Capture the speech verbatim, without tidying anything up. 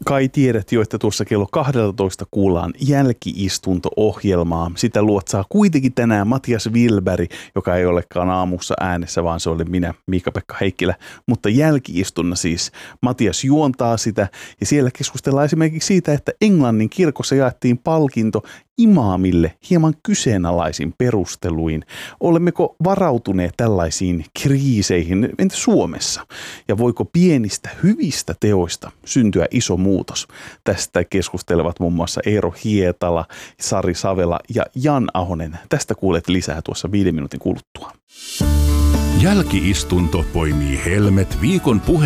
Kai tiedät jo, että tuossa kello kaksitoista kuullaan jälkiistunto-ohjelmaa. Sitä luotsaa kuitenkin tänään Matias Wilberg, joka ei olekaan aamussa äänessä, vaan se oli minä, Miika-Pekka Heikkilä. Mutta jälkiistuna siis Matias juontaa sitä ja siellä keskustellaan esimerkiksi siitä, että Englannin kirkossa jaettiin palkinto imaamille hieman kyseenalaisin perusteluin. Olemmeko varautuneet tällaisiin kriiseihin, entä Suomessa? Ja voiko pienistä hyvistä teoista syntyä iso muutos? Tästä keskustelevat muun muassa Eero Hietala, Sari Savela ja Jan Ahonen. Tästä kuulet lisää tuossa viiden minuutin kuluttua. Jälkiistunto poimii Helmet viikon puhe